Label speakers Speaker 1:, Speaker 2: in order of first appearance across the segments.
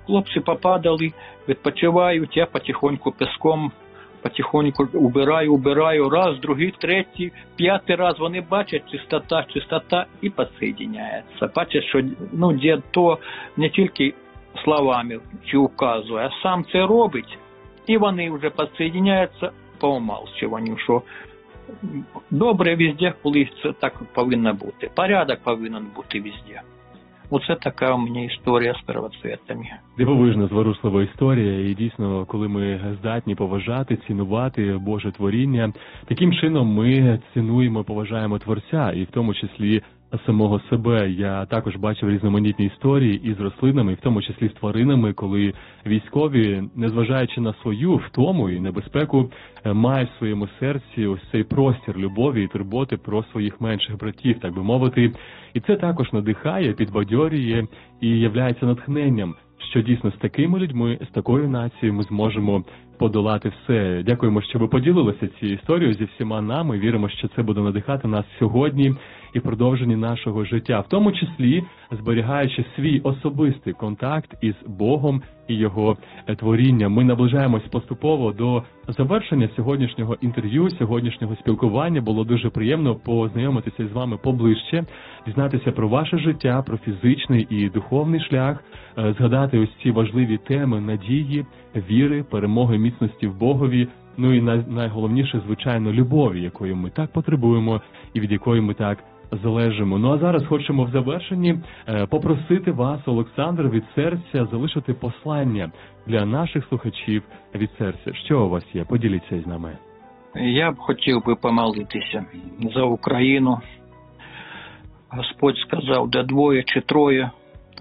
Speaker 1: Хлопці попадали, відпочивають, я потихоньку піском, потихоньку убираю, раз, другий, третій, п'ятий раз вони бачать чистота і підсоєдняється. Бачать, що дід то не тільки словами чи указує, а сам це робить, і вони вже підсоєдняються по умалчуванню, що добре везде, коли це так повинно бути. Порядок повинен бути везде. Оце така у мене історія з первоцвітами.
Speaker 2: Дивовижна, зворушлива історія, і дійсно, коли ми здатні поважати, цінувати Боже творіння, таким чином ми цінуємо, поважаємо Творця, і в тому числі самого себе. Я також бачив різноманітні історії із рослинами, в тому числі з тваринами, коли військові, незважаючи на свою втому і небезпеку, мають в своєму серці ось цей простір любові і турботи про своїх менших братів, так би мовити. І це також надихає, підбадьорює і являється натхненням, що дійсно з такими людьми, з такою нацією ми зможемо подолати все. Дякуємо, що ви поділилися цією історією зі всіма нами. Віримо, що це буде надихати нас сьогодні і в продовженні нашого життя, в тому числі зберігаючи свій особистий контакт із Богом і Його творінням. Ми наближаємось поступово до завершення сьогоднішнього інтерв'ю, сьогоднішнього спілкування. Було дуже приємно познайомитися з вами поближче, дізнатися про ваше життя, про фізичний і духовний шлях, згадати ось ці важливі теми надії, віри, перемоги, міцності в Богові, ну і найголовніше, звичайно, любові, якої ми так потребуємо і від якої ми так залежимо. Ну а зараз хочемо в завершенні попросити вас, Олександр, від серця залишити послання для наших слухачів від серця. Що у вас є? Поділіться із нами.
Speaker 1: Я б хотів би помолитися за Україну. Господь сказав, де двоє чи троє,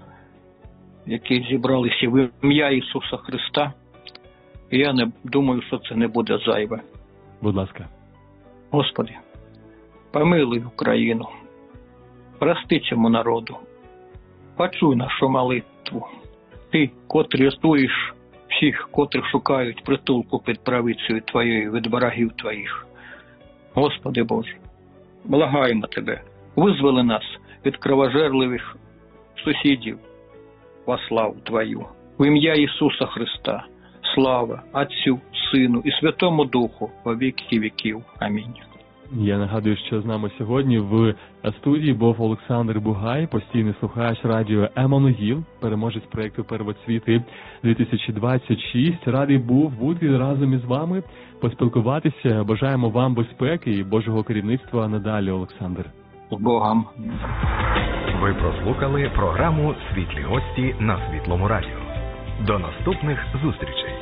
Speaker 1: які зібралися в ім'я Ісуса Христа. І я не думаю, що це не буде зайве.
Speaker 2: Будь ласка.
Speaker 1: Господи, помилуй Україну, прости цьому народу, почуй нашу молитву. Ти, котрий рятуєш всіх, котрих шукають притулку під правицею Твоєю від ворогів Твоїх. Господи Боже, благаємо Тебе, визволи нас від кровожерливих сусідів во славу Твою. В ім'я Ісуса Христа. Слава Отцю, Сину і Святому Духу во віки віків. Амінь.
Speaker 2: Я нагадую, що з нами сьогодні в студії був Олександр Бугай, постійний слухач радіо Еммануїл, переможець проєкту «Первоцвіти 2026». Радий був бути разом із вами, поспілкуватися. Бажаємо вам безпеки і Божого керівництва надалі, Олександр.
Speaker 1: З Богом.
Speaker 3: Ви прослухали програму «Світлі гості» на Світлому радіо. До наступних зустрічей.